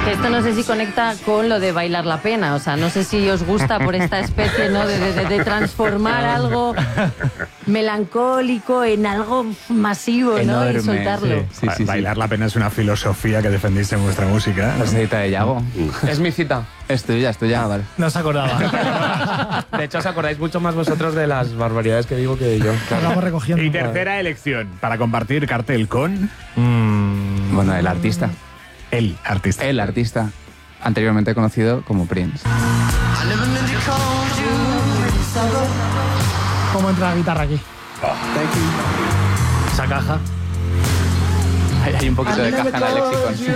Esto no sé si conecta con lo de bailar la pena, o sea, no sé si os gusta por esta especie, ¿no?, de transformar algo melancólico en algo masivo, ¿no?, enorme, y soltarlo. Sí. Bailar la pena es una filosofía que defendiste en vuestra música. La cita de Yago. Es mi cita. Es tuya. Vale. No se acordaba. De hecho, os acordáis mucho más vosotros de las barbaridades que digo que yo. Lo vamos recogiendo. Y tercera elección, para compartir cartel con... Bueno, el artista. El artista. El artista, anteriormente conocido como Prince. ¿Cómo entra la guitarra aquí? Esa caja. Hay un poquito de caja en el lexicon.